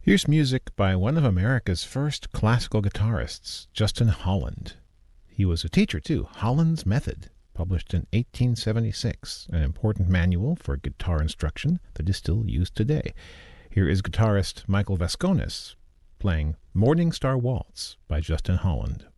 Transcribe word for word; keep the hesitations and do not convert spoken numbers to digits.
Here's music by one of America's first classical guitarists, Justin Holland. He was a teacher, too. Holland's Method, published in eighteen seventy-six, an important manual for guitar instruction that is still used today. Here is guitarist Michael Vasconis playing Morning Star Waltz by Justin Holland.